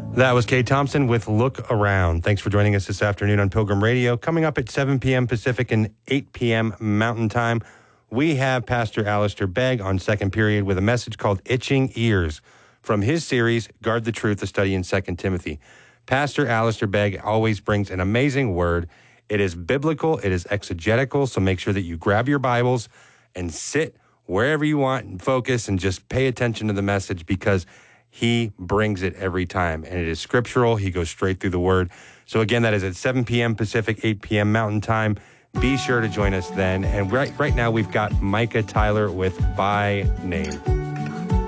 That was Kay Thompson with Look Around. Thanks for joining us this afternoon on Pilgrim Radio. Coming up at 7 p.m. Pacific and 8 p.m. Mountain Time, we have Pastor Alistair Begg on second period with a message called Itching Ears from his series, Guard the Truth, a study in 2 Timothy. Pastor Alistair Begg always brings an amazing word. It is biblical, it is exegetical, so make sure that you grab your Bibles and sit wherever you want and focus and just pay attention to the message because he brings it every time, and it is scriptural. He goes straight through the Word. So again, that is at 7 p.m. Pacific, 8 p.m. Mountain Time. Be sure to join us then. And right now, we've got Micah Tyler with By Name.